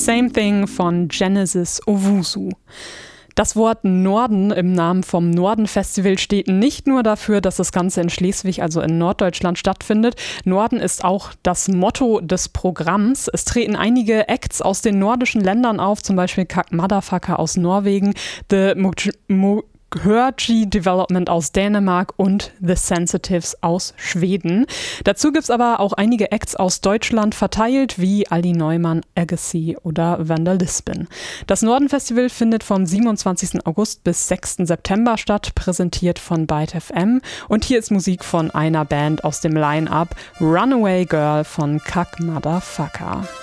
Same Thing von Genesis Owusu. Das Wort Norden im Namen vom Norden-Festival steht nicht nur dafür, dass das Ganze in Schleswig, also in Norddeutschland, stattfindet. Norden ist auch das Motto des Programms. Es treten einige Acts aus den nordischen Ländern auf, zum Beispiel Kak Motherfucker aus Norwegen, The Hörji Development aus Dänemark und The Sensitives aus Schweden. Dazu gibt es aber auch einige Acts aus Deutschland verteilt, wie Ali Neumann, Agassi oder Vandalisbin. Das Norden-Festival findet vom 27. August bis 6. September statt, präsentiert von Byte FM. Und hier ist Musik von einer Band aus dem Line-Up, Runaway Girl von Kak Motherfucker.